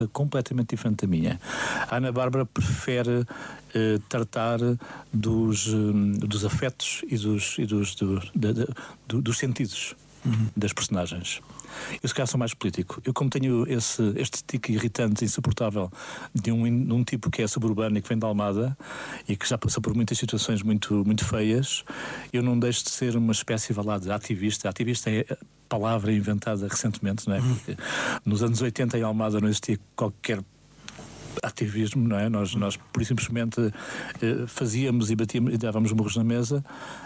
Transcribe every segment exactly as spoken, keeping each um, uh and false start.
completamente diferente da minha. A Ana Bárbara prefere eh, tratar dos, um, dos afetos e dos, e dos, do, de, de, do, dos sentidos uhum. das personagens. Eu, se calhar, sou mais político. Eu, como tenho esse, este tique irritante, insuportável, de um, de um tipo que é suburbano e que vem da Almada e que já passou por muitas situações muito, muito feias, eu não deixo de ser uma espécie, vá lá, de ativista. Ativista é palavra inventada recentemente, não é? Porque nos anos oitenta em Almada não existia qualquer ativismo, não é? Nós, nós por simplesmente eh, fazíamos e batíamos e dávamos murros na mesa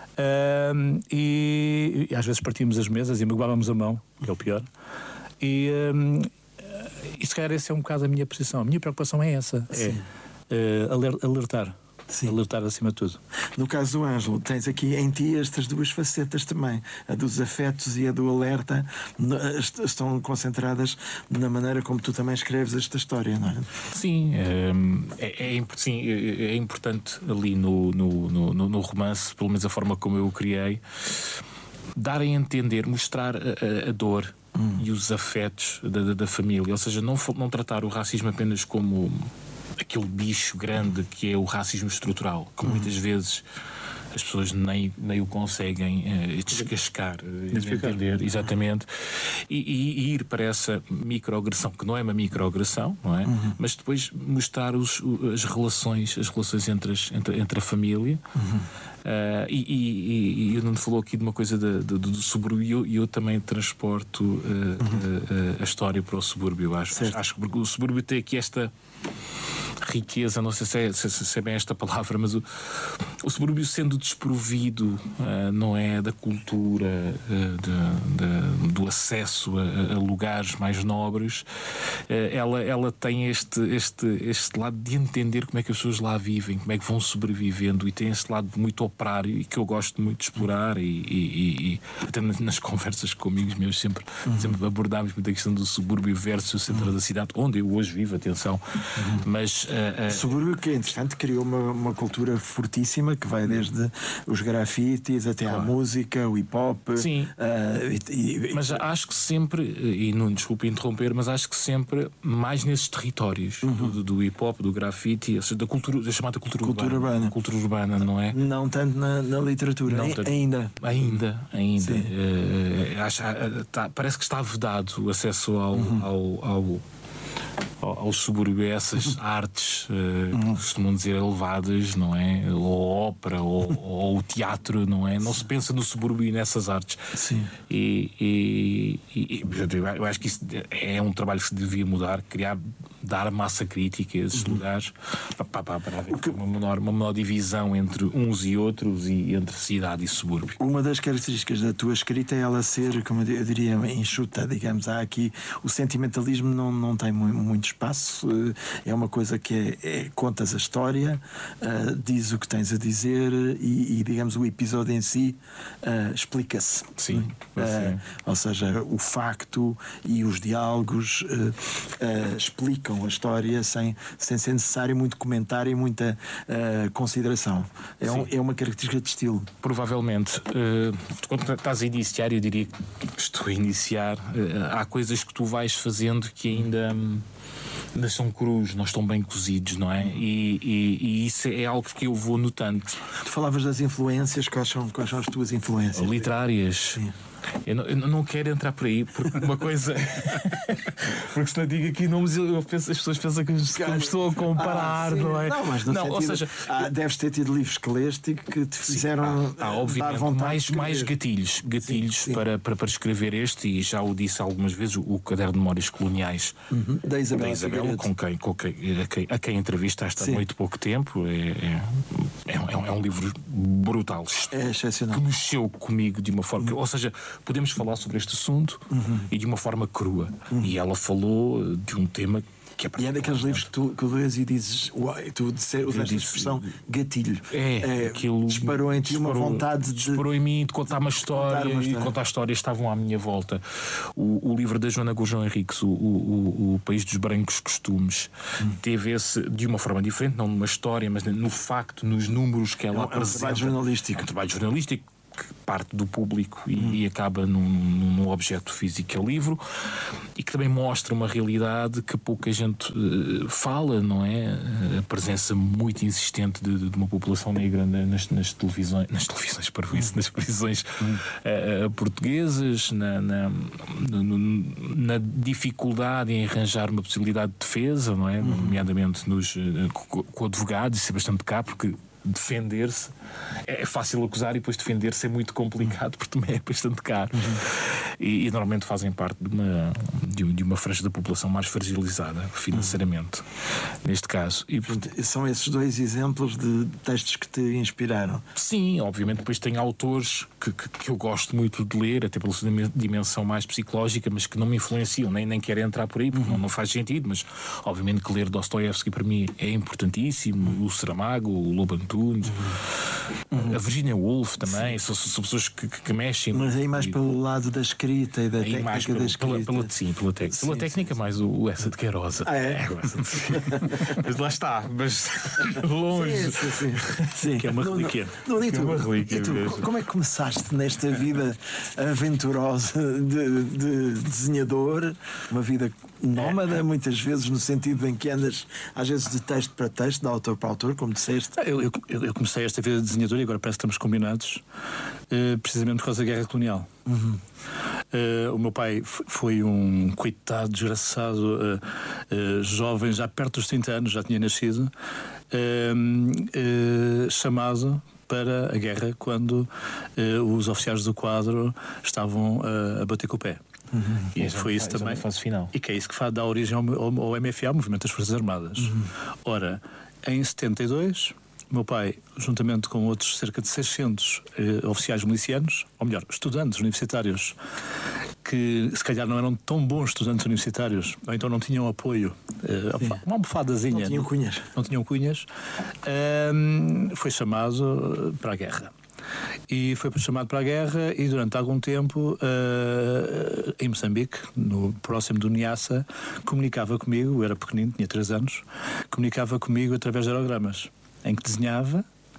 uh, e, e às vezes partíamos as mesas e magoávamos a mão, que é o pior. E, um, e se calhar essa é um bocado a minha posição. A minha preocupação é essa, Sim. é uh, alertar. Sim. Alertar acima de tudo. No caso do Ângelo, tens aqui em ti estas duas facetas também, a dos afetos e a do alerta, estão concentradas na maneira como tu também escreves esta história, não é? Sim, é, é, é, sim, é importante ali no, no, no, no romance, pelo menos a forma como eu o criei, dar a entender, mostrar a, a dor hum. e os afetos da, da família, ou seja, não, não tratar o racismo apenas como aquele bicho grande que é o racismo estrutural, que muitas vezes as pessoas nem, nem o conseguem uh, descascar, uh, entender, exatamente, e, e, e ir para essa microagressão, que não é uma microagressão, não é? Uhum. Mas depois mostrar os, as relações, as relações entre, as, entre, entre a família. Uhum. Uh, e, e, e eu não falou aqui de uma coisa de, de, do subúrbio, e eu, eu também transporto uh, uhum. uh, uh, a história para o subúrbio. Acho, acho, acho que o subúrbio tem aqui esta riqueza, não sei se é, se, se é bem esta palavra, mas o, o subúrbio, sendo desprovido uh, não é, da cultura, uh, de, de, do acesso a, a lugares mais nobres, uh, ela, ela tem este, este, este lado de entender como é que as pessoas lá vivem, como é que vão sobrevivendo, e tem esse lado muito operário e que eu gosto muito de explorar, e, e, e até nas conversas com amigos meus sempre, uhum. sempre abordámos muito a questão do subúrbio versus o centro uhum. da cidade, onde eu hoje vivo, atenção, uhum. mas Uh, uh, subúrbio que, entretanto, criou uma, uma cultura fortíssima que vai desde os grafites até claro. à música, o hip-hop. Sim, uh, e, e, mas acho que sempre, e não desculpe interromper, mas acho que sempre mais nesses territórios uhum. do, do hip-hop, do grafite, da, cultura, da chamada cultura, cultura urbana, urbana. Cultura urbana, não é? Não tanto na, na literatura, não, tanto, ainda. Ainda, ainda. Uh, acho, uh, tá, parece que está vedado o acesso ao, uhum. ao, ao ao subúrbio, essas artes uh, uhum. costumam dizer elevadas, não é? Ou a ópera, ou, ou o teatro, não é? Não se pensa no subúrbio e nessas artes. Sim. E, e, e eu acho que isso é um trabalho que se devia mudar, criar, dar massa crítica a esses uhum. lugares, para, para, para haver que... uma, menor, uma menor divisão entre uns e outros, e entre cidade e subúrbio. Uma das características da tua escrita é ela ser, como eu diria, enxuta, digamos. Há aqui o sentimentalismo não, não tem muito espaço, é uma coisa que é, é contas a história, uh, diz o que tens a dizer, e, e digamos o episódio em si uh, explica-se. Sim, uh, ou seja, o facto e os diálogos uh, uh, explicam a história sem, sem ser necessário muito comentário e muita uh, consideração. É, um, é uma característica de estilo. Provavelmente. Uh, quando estás a iniciar, eu diria que estou a iniciar, uh, há coisas que tu vais fazendo que ainda um, ainda são crus, não estão bem cozidos, não é? E, e, e isso é algo que eu vou notando. Tu falavas das influências, quais são, quais são as tuas influências? Literárias. Sim. Eu não, eu não quero entrar por aí, porque uma coisa. Porque se não digo aqui nomes, eu penso, as pessoas pensam que eu estou a comparar, ah, não é? Não, mas no não, sentido, ou seja, ah, deves ter tido livros que leste e que te fizeram. Sim, há, há, obviamente, dar vontade mais, de mais gatilhos, gatilhos sim, sim. Para, para, para escrever este, e já o disse algumas vezes, o, o Caderno de Memórias Coloniais uhum. da Isabel, da Isabel com quem, com quem, a, quem, a quem entrevistaste há muito pouco tempo. É, é, é, um, é um livro brutal, é excepcional, que mexeu comigo de uma forma. Uhum. Que, ou seja, podemos falar sobre este assunto uhum. e de uma forma crua. Uhum. E ela falou de um tema que é... E é daqueles livros que tu, que lês e dizes, uai, tu usaste a expressão gatilho. É, é aquilo disparou em ti disparou, uma vontade de... Disparou em mim de contar uma história, contar uma história. E contar histórias estavam à minha volta. O, o livro da Joana Gurjão Henriques, o, o, o País dos Brancos Costumes, hum. teve esse, de uma forma diferente, não numa história, mas no facto, nos números que ela é um, apresenta. É um trabalho jornalístico. É um trabalho jornalístico que parte do público e, hum. e acaba num, num objeto físico que é o livro, e que também mostra uma realidade que pouca gente uh, fala, não é? A presença muito insistente de, de uma população negra nas, nas televisões, nas televisões, para isso, nas prisões uh, portuguesas, na, na, no, na dificuldade em arranjar uma possibilidade de defesa, não é? Uhum. Nomeadamente nos, com, com advogados, isso é bastante cá, porque defender-se é fácil acusar e depois defender-se é muito complicado, porque também é bastante caro. Uhum. E, e normalmente fazem parte de uma, de uma franja da população mais fragilizada financeiramente, uhum. neste caso. E, portanto, são esses dois exemplos de textos que te inspiraram? Sim, obviamente depois tem autores que, que, que eu gosto muito de ler, até pela sua dimensão mais psicológica, mas que não me influenciam, nem, nem quero entrar por aí, porque uhum. não, não faz sentido, mas obviamente que ler Dostoiévski para mim é importantíssimo, o Saramago, o Lobo Antunes, uhum. a Virginia Woolf também, são, são pessoas que, que, que mexem. Mas aí mais e, pelo lado da escrita e da técnica mais pelo, da escrita. Pela, pela, sim, pela, te, sim, pela técnica, sim, mais o, o essa de Queiroz. Ah, é? é mas lá está, mas longe. Sim, sim, sim. Que é uma relíquia. Não, não, não, que é uma relíquia. E tu, como é que começaste nesta vida aventurosa de, de desenhador, uma vida nómada, muitas vezes no sentido em que andas às vezes de texto para texto, de autor para autor, como disseste? Eu, eu, eu comecei esta vida de desenhador e agora parece que estamos combinados, uh, precisamente por causa da guerra colonial. Uhum. Uh, o meu pai foi um coitado, desgraçado, uh, uh, jovem, já perto dos trinta anos, já tinha nascido, uh, uh, chamado para a guerra quando uh, os oficiais do quadro estavam uh, a bater com o pé. Uhum. E, e foi isso também. Fase final. E que é isso que faz, dá origem ao, ao, ao M F A, Movimento das Forças Armadas. Uhum. Ora, em setenta e dois, o meu pai, juntamente com outros cerca de seiscentos eh, oficiais milicianos, ou melhor, estudantes universitários, que se calhar não eram tão bons estudantes universitários, ou então não tinham apoio, eh, uma almofadazinha. Não tinham cunhas. Não tinham cunhas, eh, foi chamado para a guerra. E foi chamado para a guerra e durante algum tempo uh, em Moçambique, no, próximo do Niassa, comunicava comigo, eu era pequenino, tinha três anos, comunicava comigo através de aerogramas, em que desenhava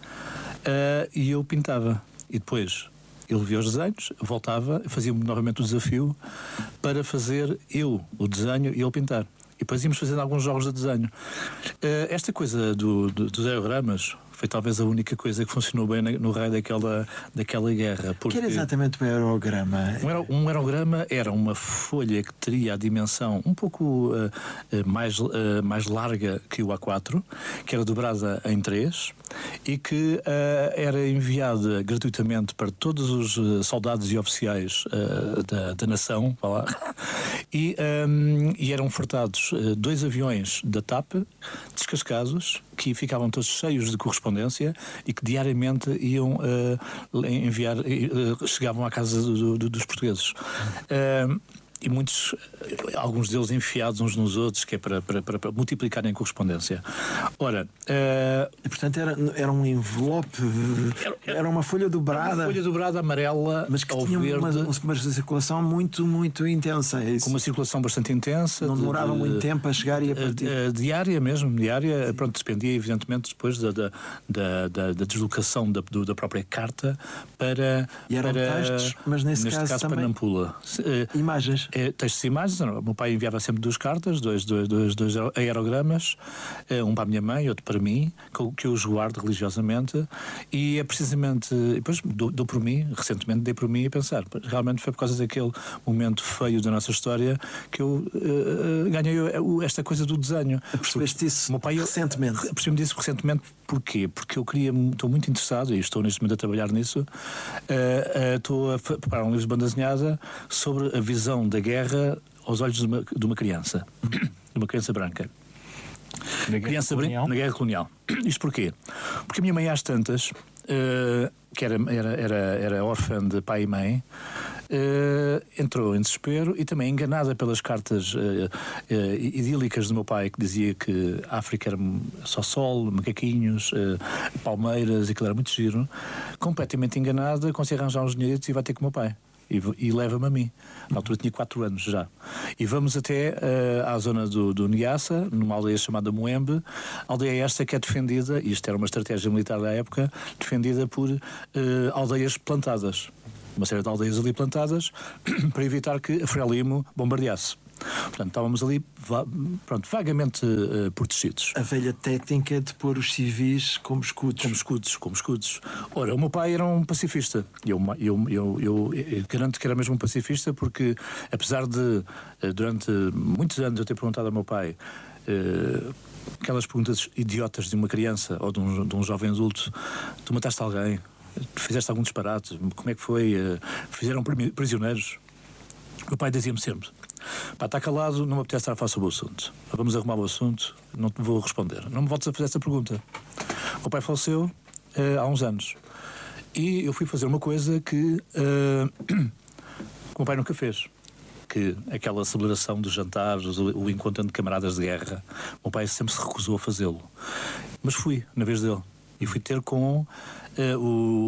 uh, e eu pintava. E depois ele via os desenhos, voltava, fazia-me novamente o desafio para fazer eu o desenho e ele pintar. E depois íamos fazendo alguns jogos de desenho. Uh, esta coisa do, do, dos aerogramas foi talvez a única coisa que funcionou bem no raio daquela, daquela guerra. O que era exatamente um aerograma? Um, aer, um aerograma era uma folha que teria a dimensão um pouco uh, uh, mais, uh, mais larga que o A quatro, que era dobrada em três e que uh, era enviada gratuitamente para todos os uh, soldados e oficiais uh, da, da nação, vá lá, e, um, e eram fretados uh, dois aviões da TAP descascados, que ficavam todos cheios de correspondência e que diariamente iam uh, enviar, uh, chegavam à casa do, do, dos portugueses. Uh, e muitos, alguns deles enfiados uns nos outros, que é para, para, para multiplicarem a correspondência. Ora, uh, e portanto era, era um envelope, era, era uma folha dobrada, uma folha dobrada amarela, mas que ao tinha verde, uma, uma circulação muito, muito intensa. É isso? Com uma circulação bastante intensa. Não demorava de, muito tempo a chegar e a partir. Uh, diária mesmo, diária. Sim. Pronto, dependia evidentemente depois da, da, da, da, da deslocação da, da própria carta para. E eram para, textos, mas nesse, neste caso, caso também para Nampula. Uh, imagens. É, textos e imagens. O meu pai enviava sempre duas cartas, dois, dois, dois, dois aerogramas, um para a minha mãe, outro para mim, que eu os guardo religiosamente, e é precisamente, depois dou, dou por mim, recentemente dei por mim a pensar, realmente foi por causa daquele momento feio da nossa história que eu uh, ganhei esta coisa do desenho. Percebeste isso meu pai, recentemente? Percebi-me disso recentemente. Porquê? Porque eu queria, estou muito interessado, e estou neste momento a trabalhar nisso, uh, uh, estou a preparar um livro de banda desenhada sobre a visão da guerra aos olhos de uma, de uma criança, de uma criança branca. Na criança branca na guerra colonial. Isto porquê? Porque a minha mãe, às tantas, uh, que era, era, era, era órfã de pai e mãe, uh, entrou em desespero e também enganada pelas cartas uh, uh, idílicas do meu pai, que dizia que a África era só sol, macaquinhos, uh, palmeiras, e aquilo era muito giro. Completamente enganada, consegue arranjar uns dinheiros e vai ter com o meu pai. e, e leva-me a mim. Na altura tinha quatro anos já. E vamos até uh, à zona do, do Niassa, numa aldeia chamada Moembe, aldeia esta que é defendida, e isto era uma estratégia militar da época, defendida por uh, aldeias plantadas. Uma série de aldeias ali plantadas para evitar que a Frelimo bombardeasse. Portanto, estávamos ali pronto, vagamente uh, protegidos. A velha técnica de pôr os civis como escudos. Como escudos, como escudos. Ora, o meu pai era um pacifista. Eu, eu, eu, eu, eu garanto que era mesmo um pacifista, porque apesar de, uh, durante muitos anos eu ter perguntado ao meu pai uh, aquelas perguntas idiotas de uma criança ou de um, de um jovem adulto: tu mataste alguém? Fizeste algum disparate? Como é que foi? Uh, fizeram prisioneiros? O meu pai dizia-me sempre: pá, está calado, não me apetece estar a falar sobre o assunto. Vamos arrumar o assunto, não te vou responder. Não me voltes a fazer essa pergunta. O meu pai faleceu uh, há uns anos. E eu fui fazer uma coisa que, uh, que o meu pai nunca fez. Que aquela celebração dos jantares, o, o encontro de camaradas de guerra, o meu pai sempre se recusou a fazê-lo. Mas fui, na vez dele. E fui ter com uh,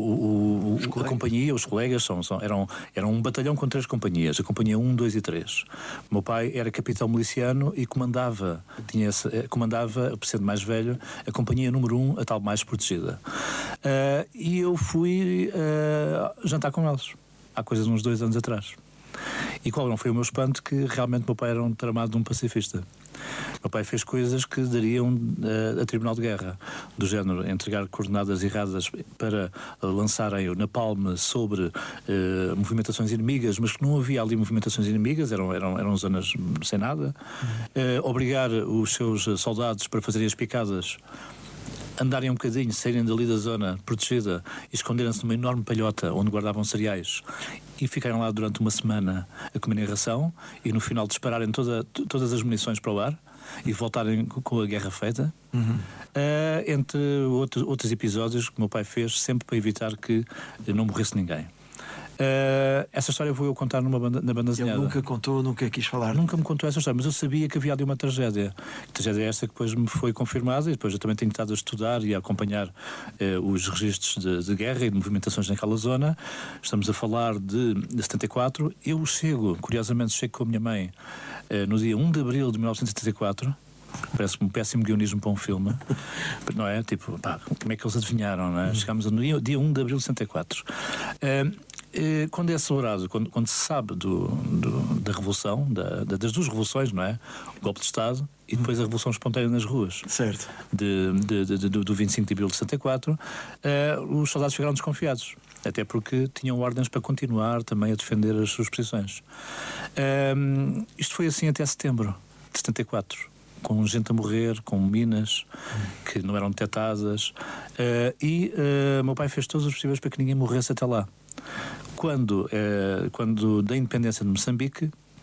o, o, o, a companhia, os colegas, são, são, eram, eram um batalhão com três companhias, a companhia um, dois e três. O meu pai era capitão miliciano e comandava, tinha esse, comandava, sendo mais velho, a companhia número um, a tal mais protegida. Uh, e eu fui uh, jantar com eles, há coisa de uns dois anos atrás. E qual não foi o meu espanto? Que realmente o meu pai era um tramado de um pacifista. O meu pai fez coisas que dariam uh, a tribunal de guerra, do género entregar coordenadas erradas para uh, lançarem o napalm sobre uh, movimentações inimigas, mas que não havia ali movimentações inimigas, eram, eram, eram zonas sem nada. Uh, obrigar os seus soldados para fazerem as picadas, andarem um bocadinho, saírem dali da zona protegida e esconderem-se numa enorme palhota onde guardavam cereais e ficarem lá durante uma semana a comerem ração e no final dispararem toda, todas as munições para o ar e voltarem com a guerra feita. Uhum. Uh, entre outros, outros episódios que o meu pai fez sempre para evitar que não morresse ninguém. Uh, essa história vou eu contar numa banda, na banda desenhada. Ele nunca contou, nunca quis falar. Nunca me contou essa história, mas eu sabia que havia ali uma tragédia. A tragédia é esta que depois me foi confirmada, e depois eu também tenho estado a estudar e a acompanhar uh, os registros de, de guerra e de movimentações naquela zona. Estamos a falar de, de setenta e quatro. Eu chego, curiosamente, chego com a minha mãe uh, no dia um de abril de mil novecentos e setenta e quatro. Parece-me um péssimo guionismo para um filme, não é? Tipo, pá, como é que eles adivinharam, não é? Chegámos no dia, dia um de abril de setenta e quatro. Uh, Quando é celebrado, quando, quando se sabe do, do, da revolução, da, da, das duas revoluções, não é? O golpe de Estado e depois a revolução espontânea nas ruas, certo, de, de, de, de, do vinte e cinco de abril de setenta e quatro, uh, os soldados ficaram desconfiados, até porque tinham ordens para continuar também a defender as suas posições. Uh, isto foi assim até setembro de setenta e quatro. Com gente a morrer, com minas que não eram detectadas, uh, e uh, meu pai fez todos os possíveis para que ninguém morresse até lá. Quando, uh, quando da independência de Moçambique,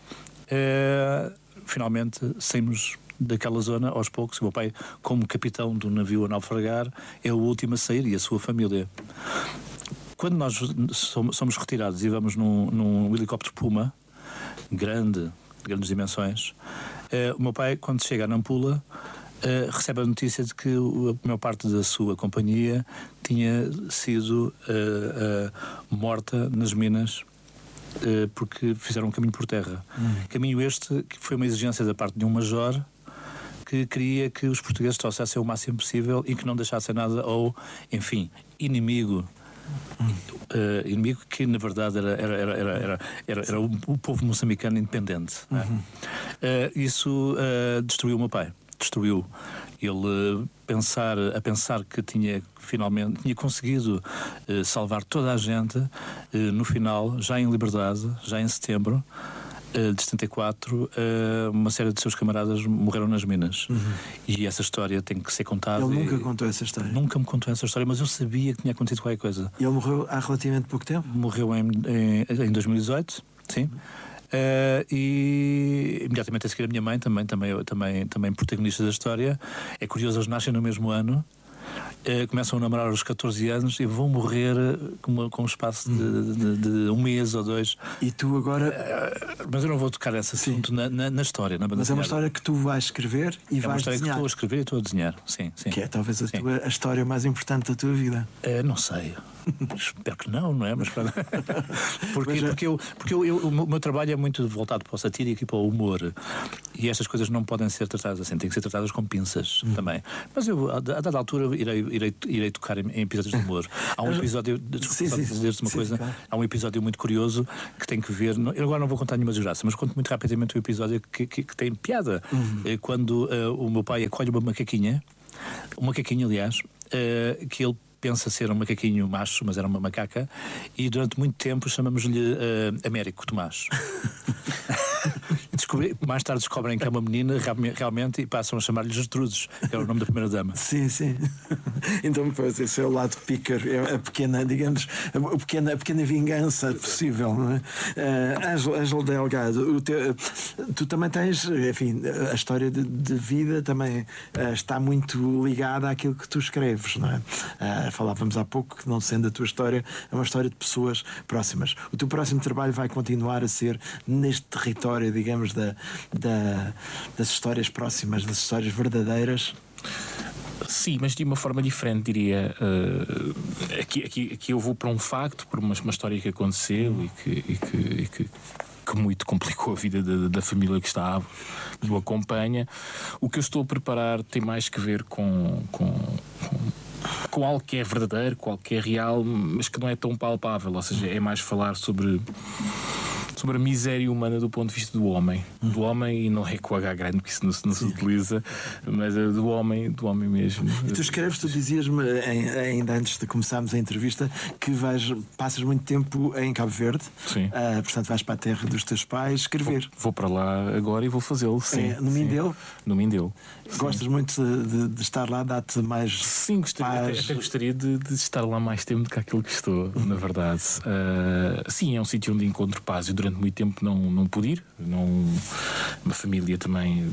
uh, finalmente saímos daquela zona aos poucos. O meu pai, como capitão do navio a naufragar, é o último a sair, e a sua família. Quando nós somos retirados e vamos num, num helicóptero Puma, grande, de grandes dimensões, Uh, o meu pai, quando chega a Nampula, uh, recebe a notícia de que a maior parte da sua companhia tinha sido uh, uh, morta nas minas uh, porque fizeram um caminho por terra. Hum. Caminho este que foi uma exigência da parte de um major que queria que os portugueses trouxessem o máximo possível e que não deixassem nada ao, enfim, inimigo. Hum. Uh, inimigo que na verdade era, era, era, era, era, era, era o, o povo moçambicano independente. Uhum. Né? Uh, isso uh, destruiu o meu pai. Destruiu. Ele uh, pensar, a pensar que tinha finalmente tinha conseguido uh, salvar toda a gente, uh, no final, já em liberdade, já em setembro de setenta e quatro, uma série de seus camaradas morreram nas minas. Uhum. E essa história tem que ser contada. Ele nunca contou essa história? Nunca me contou essa história, mas eu sabia que tinha acontecido qualquer coisa. E ele morreu há relativamente pouco tempo? Morreu em, em, em dois mil e dezoito, sim. Uhum. Uh, e imediatamente a seguir a minha mãe, também, também, também, também protagonista da história. É curioso, eles nascem no mesmo ano. uh, começam a namorar aos catorze anos e vão morrer com, uma, com um espaço de, de, de um mês ou dois. E tu agora. Uh, mas eu não vou tocar nesse assunto na, na, na história. Na mas é uma história que tu vais escrever e é vais desenhar. É uma história desenhar. Que estou a escrever e estou a desenhar. Sim, sim. Que é talvez a, sim. tua, a história mais importante da tua vida. Uh, não sei. Espero que não, não é? Mas porque, Mas, porque, eu, porque eu, eu, o meu trabalho é muito voltado para o satírico e para o humor. E estas coisas não podem ser tratadas assim, têm que ser tratadas com pinças hum. também. Mas eu, a, a dada altura, irei, irei, irei tocar em, em episódios de humor. Há um episódio. Desculpa dizer-te uma sim, coisa. Claro. Há um episódio muito curioso que tem que ver. Eu agora não vou contar nenhuma desgraça, mas conto muito rapidamente o episódio que, que, que tem piada. Hum. É quando uh, o meu pai acolhe uma macaquinha, uma macaquinha, aliás, uh, que ele pensa ser um macaquinho macho, mas era uma macaca, e durante muito tempo chamamos-lhe uh, Américo Tomás. Descobri, mais tarde descobrem que é uma menina realmente e passam a chamar-lhe Gertrudes, que é o nome da primeira dama. Sim, sim. Então, pois, esse é o lado pícaro, é a pequena, digamos, a pequena, a pequena vingança possível, não é? Uh, Ângelo, Ângelo Delgado, o teu, tu também tens, enfim, a história de, de vida também uh, está muito ligada àquilo que tu escreves, não é? Uh, falávamos há pouco que, não sendo a tua história, é uma história de pessoas próximas. O teu próximo trabalho vai continuar a ser neste território, digamos, da, da, das histórias próximas, das histórias verdadeiras. Sim, mas de uma forma diferente, diria. Uh, aqui, aqui, aqui eu vou para um facto, por uma, uma história que aconteceu e que, e que, e que, que muito complicou a vida da, da família que está, que o acompanha. O que eu estou a preparar tem mais que ver com, com, com com algo que é verdadeiro, com algo que é real, mas que não é tão palpável. Ou seja, é mais falar sobre sobre a miséria humana do ponto de vista do homem. Do homem, e não é com H grande, porque isso não, não se utiliza, mas é do homem, do homem mesmo. E tu escreves, tu dizias-me, ainda antes de começarmos a entrevista, que vais, passas muito tempo em Cabo Verde. Sim. Uh, portanto, vais para a terra dos teus pais escrever. Vou, vou para lá agora e vou fazê-lo, sim. É, no Mindelo? No Mindelo. Gostas muito de, de estar lá, dá-te mais. Sim, gostaria, até, até gostaria de, de estar lá mais tempo do que aquilo que estou, na verdade. Uh, sim, é um sítio onde encontro paz. Eu durante muito tempo não, não pude ir. Não, uma família também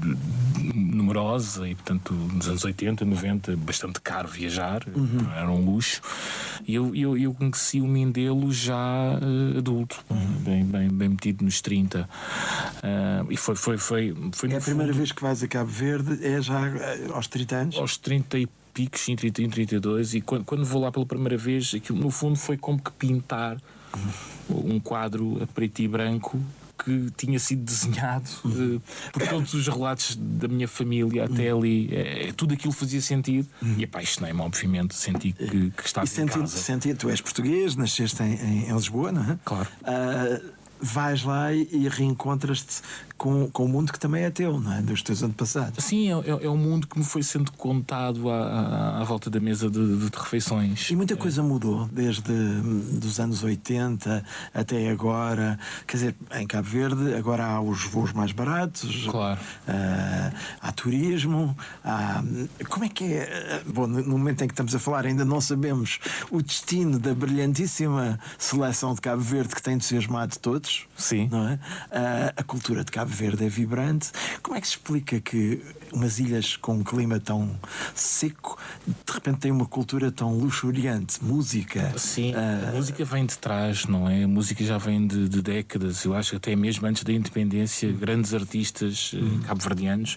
numerosa e, portanto, nos anos oitenta, noventa, bastante caro viajar, uhum. Era um luxo. E eu, eu, eu conheci o Mindelo já uh, adulto, uhum. bem, bem, bem metido nos trinta. Uh, e foi, foi, foi, foi é a primeira fundo, vez que vais a Cabo Verde, é já aos trinta anos? Aos trinta e picos, em trinta, trinta e dois, e quando, quando vou lá pela primeira vez, aquilo no fundo foi como que pintar uhum. um quadro a preto e branco que tinha sido desenhado uhum. uh, por todos os relatos da minha família até uhum. ali. É, tudo aquilo fazia sentido uhum. e apaixonei-me, obviamente. Senti que, que estava e em senti, casa. Senti, tu és português, nasceste em, em Lisboa, não é? Claro. Uh, vais lá e reencontras-te com, com o mundo que também é teu, não é? Dos teus antepassados. Sim, é, é um mundo que me foi sendo contado à, à, à volta da mesa de, de, de refeições. E muita coisa mudou desde dos anos oitenta até agora. Quer dizer, em Cabo Verde agora há os voos mais baratos. Claro. Uh, há turismo. Há... Como é que é? Bom, no momento em que estamos a falar ainda não sabemos o destino da brilhantíssima seleção de Cabo Verde que tem entusiasmado todos. Sim. Não é? Uh, a cultura de Cabo Verde é vibrante. Como é que se explica que umas ilhas com um clima tão seco de repente têm uma cultura tão luxuriante? Música. Sim, uh... a música vem de trás, não é? A música já vem de, de décadas. Eu acho que até mesmo antes da independência, grandes artistas hum. cabo-verdianos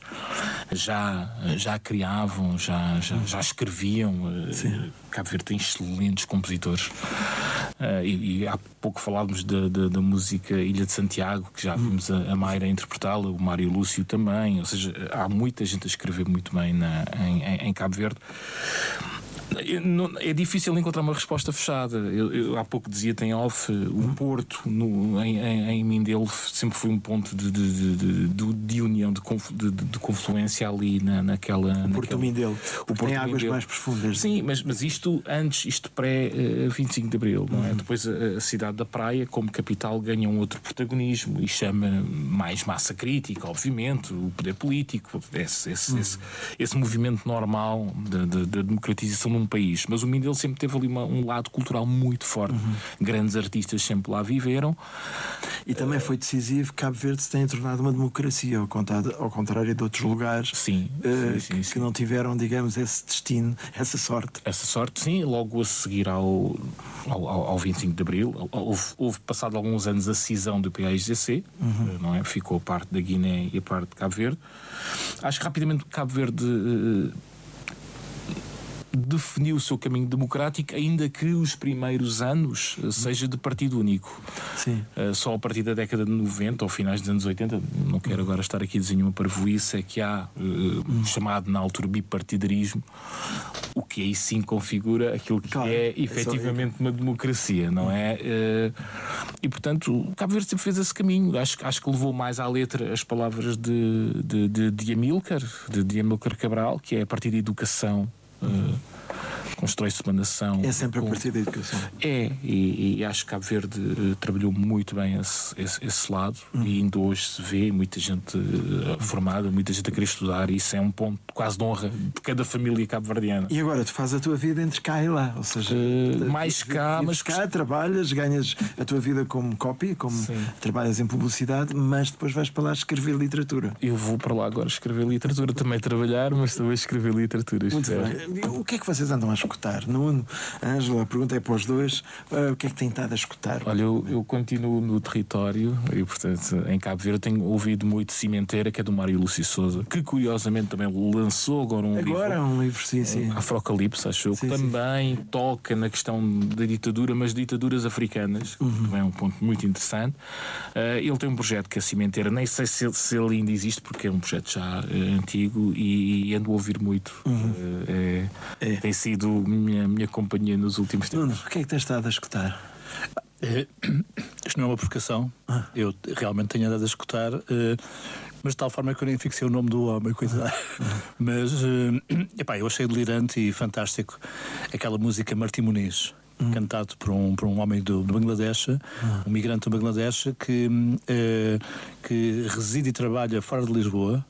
já, já criavam, já, já, já escreviam. Sim. Cabo Verde tem excelentes compositores. Uh, e, e há pouco falávamos da, da, da música Ilha de Santiago, que já vimos a, a Mayra interpretá-la, o Mário Lúcio também. Ou seja, há muita gente a escrever muito bem na, em, em, em Cabo Verde. É difícil encontrar uma resposta fechada. Eu, eu há pouco dizia, tem off, o Porto no, em, em, em Mindelo sempre foi um ponto de, de, de, de, de união, de, de, de confluência ali na, naquela. O Porto naquela, Mindelo. O Porto tem águas Mindelo. mais profundas. Sim, mas, mas isto antes, isto pré-vinte e cinco de Abril, não é? Uhum. Depois a, a cidade da Praia, como capital, ganha um outro protagonismo e chama mais massa crítica, obviamente, o poder político, esse, esse, uhum. esse, esse movimento normal da de, de, de democratização do um país, mas o Mindelo sempre teve ali uma, um lado cultural muito forte. Uhum. Grandes artistas sempre lá viveram. E também foi decisivo que Cabo Verde se tenha tornado uma democracia, ao contrário, ao contrário de outros lugares sim, uh, sim, sim, que, sim. que não tiveram, digamos, esse destino, essa sorte. Essa sorte, sim, logo a seguir ao, ao, ao vinte e cinco de Abril, houve, houve passado alguns anos a cisão do P A I G C, uhum. não é? Ficou a parte da Guiné e a parte de Cabo Verde. Acho que rapidamente Cabo Verde uh, definiu o seu caminho democrático, ainda que os primeiros anos uh, seja de partido único. Sim. Uh, só a partir da década de noventa ou finais dos anos oitenta, não quero agora estar aqui a dizer nenhuma parvoíce, é que há uh, uhum. chamado na altura bipartidarismo, o que aí sim configura aquilo que claro, é efetivamente é uma democracia, não é? Uh, e portanto, o Cabo Verde sempre fez esse caminho. Acho, acho que levou mais à letra as palavras de, de, de, de Amílcar, de, de Amílcar Cabral, que é a partir da educação. Uh, constrói-se uma nação. É sempre com... a partir da educação. É, e, e acho que Cabo Verde uh, trabalhou muito bem esse, esse, esse lado uhum. e ainda hoje se vê muita gente uh, formada, muita gente a querer estudar, e isso é um ponto quase de honra de cada família cabo-verdiana. E agora tu fazes a tua vida entre cá e lá, ou seja, uh, mais tu, cá, mas cá trabalhas, ganhas a tua vida como copy, como sim. trabalhas em publicidade, mas depois vais para lá escrever literatura. Eu vou para lá agora escrever literatura, também trabalhar, mas também escrever literatura. Muito bem. O que é que vocês andam a escutar? Nuno, Ângela, a pergunta é para os dois. Uh, o que é que têm estado a escutar? Olha, eu, eu continuo no território e, portanto, em Cabo Verde tenho ouvido muito Cimenteira, que é do Mário Lúcio Souza, que curiosamente também lançou agora um agora livro. Agora um livro, sim, sim. Afrocalipse, acho eu, que também toca na questão da ditadura, mas ditaduras africanas, uhum. também é um ponto muito interessante. Uh, ele tem um projeto que é a Cimenteira, nem sei se, se ele ainda existe, porque é um projeto já uh, antigo, e, e ando a ouvir muito. Uhum. Uh, é, é. Tem sido minha, minha companhia nos últimos tempos. Nuno, o que é que tens estado a escutar? É, isto não é uma provocação. Ah. Eu realmente tenho andado a escutar, uh, mas de tal forma que eu nem fixei o nome do homem, coisa. Ah. Mas uh, epá, eu achei delirante e fantástico aquela música Martim Muniz. Hum. Cantado por um, por um homem do, do Bangladesh, hum. um migrante do Bangladesh que, uh, que reside e trabalha fora de Lisboa.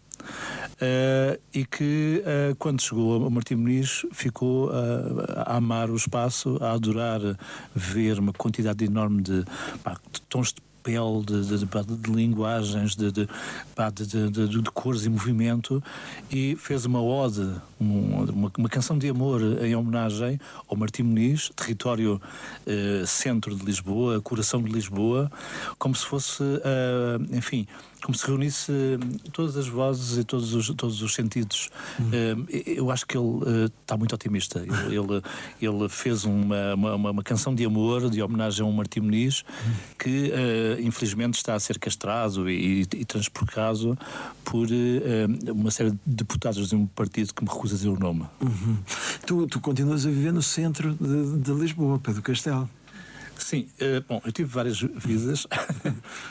Uh, e que uh, quando chegou a Martim Muniz ficou uh, a amar o espaço, a adorar ver uma quantidade enorme de, pá, de tons de pele, de, de, de, de linguagens, de, de, pá, de, de, de, de cores e movimento, e fez uma ode, uma, uma canção de amor em homenagem ao Martim Muniz, território uh, centro de Lisboa, coração de Lisboa, como se fosse, uh, enfim, como se reunisse todas as vozes e todos os, todos os sentidos. Hum. Uh, eu acho que ele uh, está muito otimista. Ele, ele, ele fez uma, uma, uma canção de amor, de homenagem a um Martim Muniz, hum. que uh, infelizmente está a ser castrado e, e transportado por uh, uma série de deputados de um partido que me recusa dizer o nome. Uhum. Tu, tu continuas a viver no centro de, de Lisboa, Pedro Castelo. Sim, uh, bom, eu tive várias vidas uh,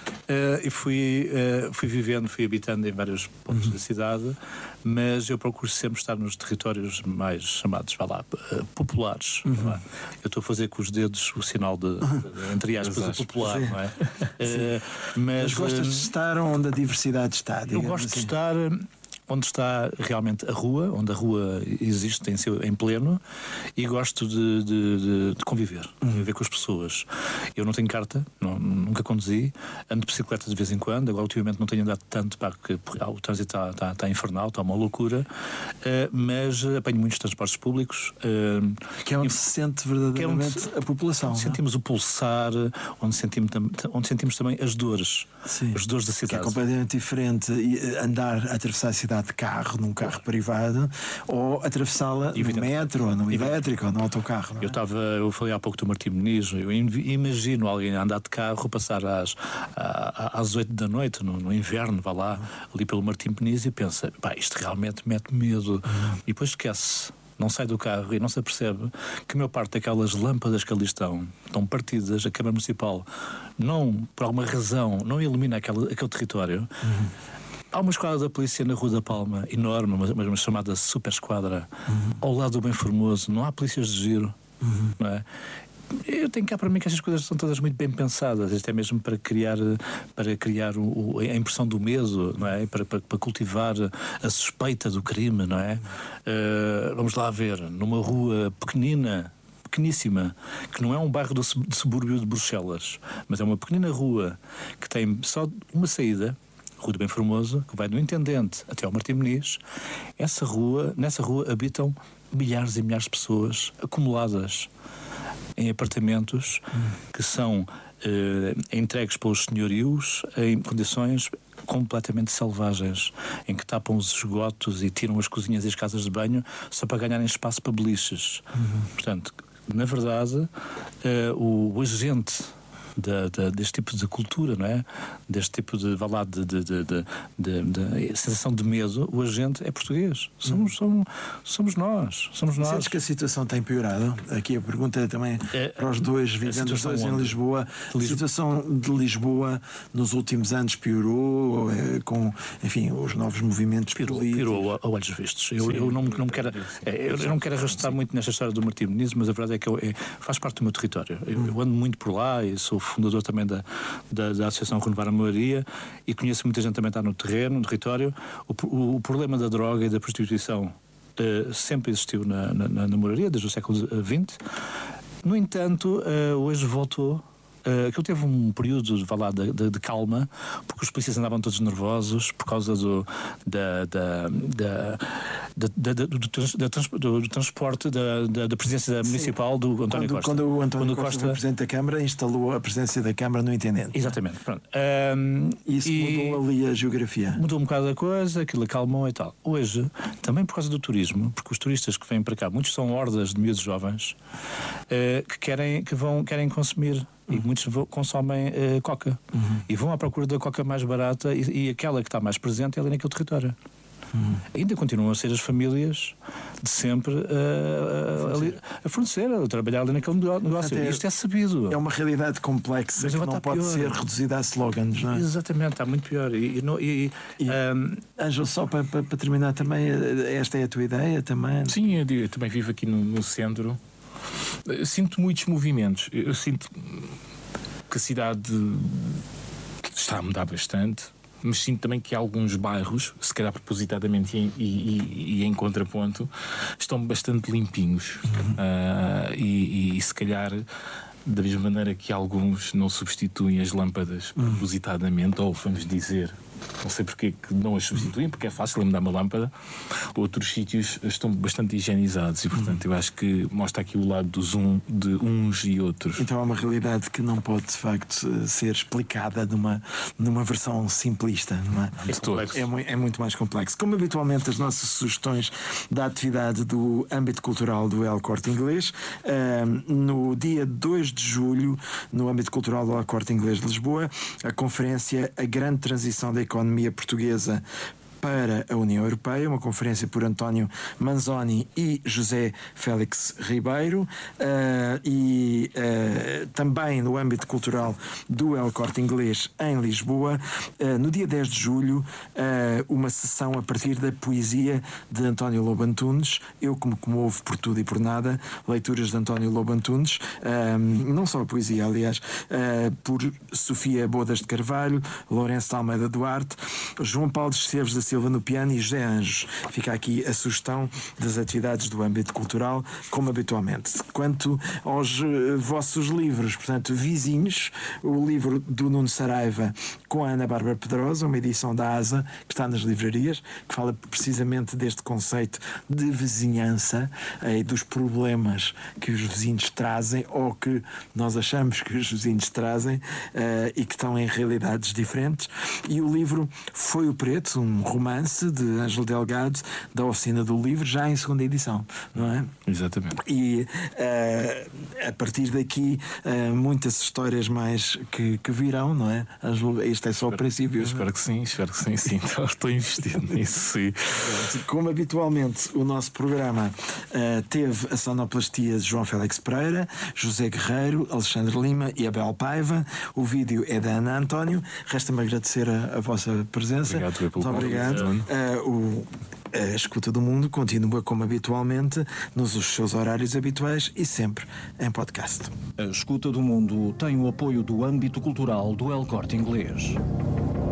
e fui, uh, fui vivendo, fui habitando em vários pontos uhum. da cidade, mas eu procuro sempre estar nos territórios mais chamados, vá lá, uh, populares. Uhum. Não é? Eu estou a fazer com os dedos o sinal de, de entre aspas, o popular, sim. Não é? Uh, mas, mas gostas de estar onde a diversidade está? Eu gosto assim. de estar onde está realmente a rua, onde a rua existe em, seu, em pleno, e gosto de, de, de, de conviver, uhum. conviver com as pessoas. Eu não tenho carta, não, nunca conduzi, ando de bicicleta de vez em quando, agora ultimamente não tenho andado tanto, para que o trânsito está, está, está infernal, está uma loucura, uh, mas apanho muitos transportes públicos. Uh, que é onde e, se sente verdadeiramente é onde, a população. Onde sentimos o pulsar, onde sentimos, onde sentimos também as dores, Sim. as dores da cidade. Que é completamente diferente andar a atravessar a cidade de carro, num carro privado, ou atravessá-la no metro, ou no elétrico, ou no autocarro. Eu estava, eu falei há pouco do Martim Muniz, eu imagino alguém andar de carro, passar às, às oito da noite, no, no inverno, vá lá, ali pelo Martim Muniz, e pensa, pá, isto realmente mete medo. Uhum. E depois esquece. Não sai do carro e não se apercebe que a maior parte daquelas lâmpadas que ali estão, estão partidas, a Câmara Municipal não, por alguma razão, não ilumina aquele, aquele território. Uhum. Há uma esquadra da polícia na Rua da Palma, enorme, uma, uma chamada super esquadra, uhum. ao lado do Bem Formoso, não há polícias de giro, uhum. não é? eu tenho cá para mim que estas coisas são todas muito bem pensadas, até mesmo para criar, para criar o, a impressão do medo, não é? Para, para, para cultivar a suspeita do crime, não é? Uh, vamos lá ver, numa rua pequenina, pequeníssima, que não é um bairro do subúrbio de Bruxelas, mas é uma pequenina rua que tem só uma saída, Rua do Bem Formoso, que vai do Intendente até ao Martim Moniz. Essa rua, nessa rua habitam milhares e milhares de pessoas acumuladas em apartamentos hum. que são eh, entregues pelos senhorios em condições completamente selvagens, em que tapam os esgotos e tiram as cozinhas e as casas de banho só para ganharem espaço para beliches. Uhum. Portanto, na verdade, uh, o, o agente da, da, deste tipo de cultura, não é? Deste tipo de, vá lá, de, de, de, de, de, de sensação de medo, o agente é português. Somos, somos, somos nós. Somos nós. Sentes que a situação tem piorado? Aqui a pergunta é também é, para os dois, vivendo os dois em Lisboa. A situação de Lisboa nos últimos anos piorou, é, com, enfim, os novos movimentos piorou, piorou a olhos vistos. Eu, eu, não, não me quero, é, eu não quero arrastar muito nesta história do Martim Moniz, mas a verdade é que eu, é, faz parte do meu território. Eu, eu ando muito por lá e sou fundador também da, da, da Associação Renovar a Moraria e conheço muita gente também que está no terreno, no território. O, o, o problema da droga e da prostituição uh, sempre existiu na, na, na moraria, desde o século vinte. No entanto, uh, hoje voltou. Uh, aquilo teve um período de, lá, de, de, de calma, porque os polícias andavam todos nervosos por causa do, da, da, da, da, da, do, do, trans, do, do transporte da, da, da presidência Sim. municipal do António quando, Costa. Quando o António quando Costa, Costa foi Presidente da Câmara, instalou a presidência da Câmara no Intendente. Exatamente. Pronto. Um, Isso e mudou ali a geografia. Mudou um bocado a coisa, aquilo acalmou e tal. Hoje, também por causa do turismo, porque os turistas que vêm para cá, muitos são hordas de miúdos jovens uh, que, querem, que vão, querem consumir. E muitos consomem uh, coca. Uhum. E vão à procura da coca mais barata e, e aquela que está mais presente é ali naquele território. Uhum. Ainda continuam a ser as famílias de sempre uh, a, a fornecer, a trabalhar ali naquele negócio. É, Isto é sabido. É uma realidade complexa que não pode pior. ser reduzida a slogans, não é? Exatamente, está muito pior. E, e, e um... Ângelo, só para, para, para terminar também, esta é a tua ideia também? Sim, eu, eu também vivo aqui no, no centro. Eu sinto muitos movimentos. Eu sinto que a cidade está a mudar bastante, mas sinto também que alguns bairros, se calhar propositadamente e, e, e em contraponto, estão bastante limpinhos. Uhum. Uh, e, e, e se calhar da mesma maneira que alguns não substituem as lâmpadas propositadamente, ou vamos dizer, não sei porque que não as substituem, porque é fácil lembrar uma lâmpada, outros sítios estão bastante higienizados e, portanto, eu acho que mostra aqui o lado dos um, de uns e outros. Então é uma realidade que não pode, de facto, ser explicada numa, numa versão simplista, não é? É, é, muito, é muito mais complexo. Como habitualmente, as nossas sugestões da atividade do âmbito cultural do El Corte Inglês, uh, no dia dois de julho, no âmbito cultural do El Corte Inglês de Lisboa, a conferência A Grande Transição da Economia Portuguesa para a União Europeia, uma conferência por António Manzoni e José Félix Ribeiro, uh, e uh, também no âmbito cultural do El Corte Inglês em Lisboa, uh, no dia dez de julho, uh, uma sessão a partir da poesia de António Lobo Antunes, Eu que me comovo por tudo e por nada, leituras de António Lobo Antunes, uh, não só a poesia, aliás, uh, por Sofia Bodas de Carvalho, Lourenço de Almeida Duarte, João Paulo de Esteves da Silva no piano e José Anjos. Fica aqui a sugestão das atividades do âmbito cultural, como habitualmente. Quanto aos uh, vossos livros, portanto, vizinhos, o livro do Nuno Saraiva com a Ana Bárbara Pedrosa, uma edição da ASA, que está nas livrarias, que fala precisamente deste conceito de vizinhança e eh, dos problemas que os vizinhos trazem, ou que nós achamos que os vizinhos trazem, uh, e que estão em realidades diferentes. E o livro Foi o Preto, um romance de Ângelo Delgado, da Oficina do Livro, já em segunda edição, não é? Exatamente. E uh, a partir daqui, uh, muitas histórias mais que, que virão, não é? Ângelo, este é só espero, o princípio. Espero que sim, espero que sim, sim. Então, estou investido nisso, sim. Como habitualmente, o nosso programa uh, teve a sonoplastia de João Félix Pereira, José Guerreiro, Alexandre Lima e Abel Paiva. O vídeo é da Ana António. Resta-me agradecer a, a vossa presença. Obrigado, muito obrigado. Uh, o A Escuta do Mundo continua como habitualmente, nos seus horários habituais e sempre em podcast. A Escuta do Mundo tem o apoio do âmbito cultural do El Corte Inglês.